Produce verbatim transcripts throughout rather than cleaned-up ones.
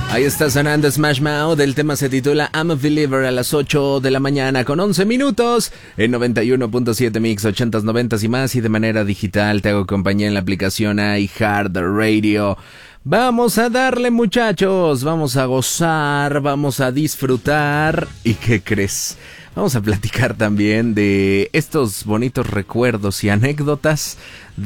Ahí está sonando Smash Mouth. El tema se titula I'm a Believer a las ocho de la mañana con once minutos en noventa y uno punto siete Mix, ochentas, noventas y más. Y de manera digital te hago compañía en la aplicación iHeartRadio. Vamos a darle, muchachos. Vamos a gozar, vamos a disfrutar. ¿Y qué crees? Vamos a platicar también de estos bonitos recuerdos y anécdotas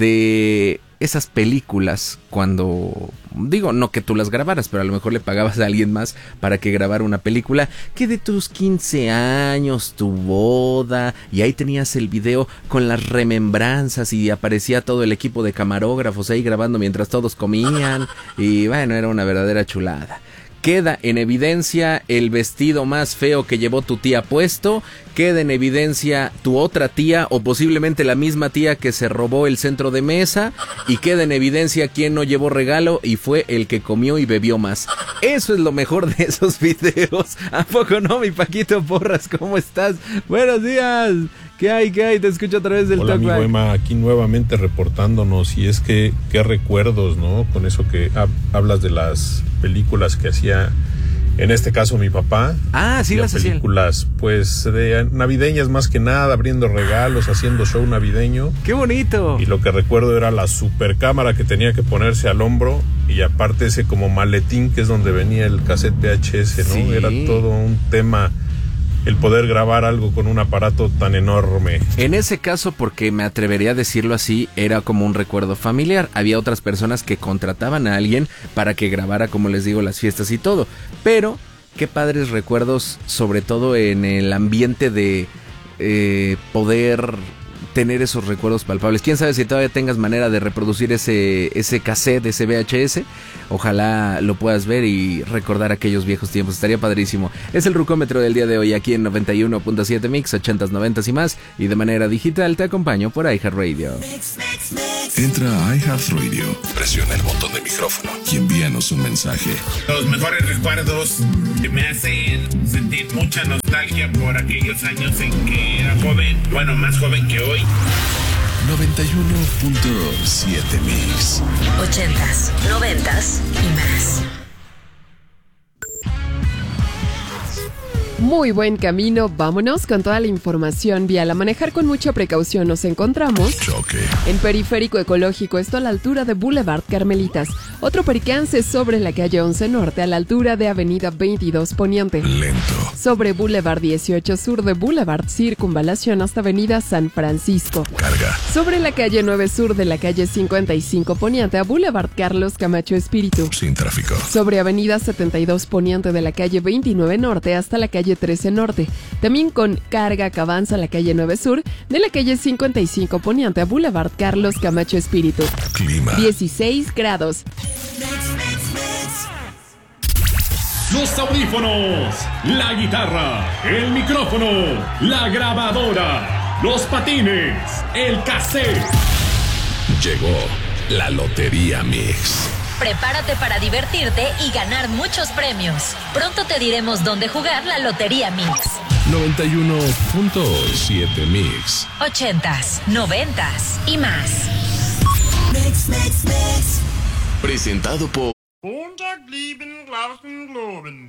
de esas películas cuando, digo, no que tú las grabaras, pero a lo mejor le pagabas a alguien más para que grabara una película, que de tus quince años, tu boda, y ahí tenías el video con las remembranzas y aparecía todo el equipo de camarógrafos ahí grabando mientras todos comían, y bueno, era una verdadera chulada. Queda en evidencia el vestido más feo que llevó tu tía puesto, queda en evidencia tu otra tía o posiblemente la misma tía que se robó el centro de mesa, y queda en evidencia quién no llevó regalo y fue el que comió y bebió más. Eso es lo mejor de esos videos. ¿A poco no, mi Paquito Porras? ¿Cómo estás? Buenos días. ¿Qué hay? ¿Qué hay? Te escucho a través del Hola, Talkback. amigo Emma, aquí nuevamente reportándonos. Y es que, qué recuerdos, ¿no? Con eso que ha, hablas de las películas que hacía, en este caso, mi papá. Ah, sí, las hacía. Películas, pues, de navideñas más que nada, abriendo regalos, haciendo show navideño. ¡Qué bonito! Y lo que recuerdo era la super cámara que tenía que ponerse al hombro, y aparte ese como maletín que es donde venía el cassette V H S, ¿no? Sí. Era todo un tema el poder grabar algo con un aparato tan enorme. En ese caso, porque me atrevería a decirlo así, era como un recuerdo familiar. Había otras personas que contrataban a alguien para que grabara, como les digo, las fiestas y todo. Pero qué padres recuerdos, sobre todo en el ambiente de eh, poder tener esos recuerdos palpables. Quién sabe si todavía tengas manera de reproducir ese, ese cassette, ese V H S. Ojalá lo puedas ver y recordar aquellos viejos tiempos. Estaría padrísimo. Es el Rucómetro del día de hoy aquí en noventa y uno punto siete Mix, ochentas, noventas y más. Y de manera digital te acompaño por iHeartRadio. Entra a iHeartRadio, presiona el botón de micrófono y envíanos un mensaje. Los mejores recuerdos que me hacen sentir mucha nostalgia por aquellos años en que era joven, bueno, más joven que hoy. noventa y uno punto siete Mix. Ochentas, noventas y más. Muy buen camino, vámonos con toda la información vial. A manejar con mucha precaución nos encontramos Choque. en Periférico Ecológico, esto a la altura de Boulevard Carmelitas. Otro percance sobre la calle once Norte a la altura de Avenida veintidós Poniente. Lento. Sobre Boulevard dieciocho Sur de Boulevard Circunvalación hasta Avenida San Francisco. Carga. Sobre la calle nueve Sur de la calle cincuenta y cinco Poniente a Boulevard Carlos Camacho Espíritu. Sin tráfico. Sobre Avenida setenta y dos Poniente de la calle veintinueve Norte hasta la calle trece Norte. También con carga que avanza la calle nueve Sur de la calle cincuenta y cinco Poniente a Boulevard Carlos Camacho Espíritu. Clima. dieciséis grados. Los audífonos, la guitarra, el micrófono, la grabadora, los patines, el cassette. Llegó la Lotería Mix. Prepárate para divertirte y ganar muchos premios. Pronto te diremos dónde jugar la Lotería Mix. noventa y uno punto siete Mix. Ochentas, noventas y más. Mix, mix, mix. Presentado por Montag, lieben, Glauben, Globen.